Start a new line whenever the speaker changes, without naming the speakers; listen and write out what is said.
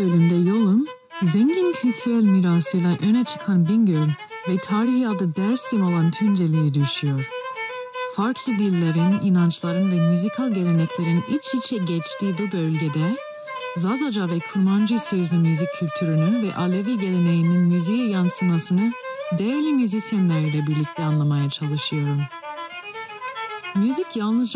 bölümde yolum, zengin kültürel mirasıyla öne çıkan Bingöl ve tarihi adı Dersim olan Tunceli'ye düşüyor. Farklı dillerin, inançların ve müzikal geleneklerin iç içe geçtiği bu bölgede, Zazaca ve Kurmancı sözlü müzik kültürünü ve Alevi geleneğinin müziğe yansımasını değerli müzisyenlerle birlikte anlamaya çalışıyorum. Müzik yalnızca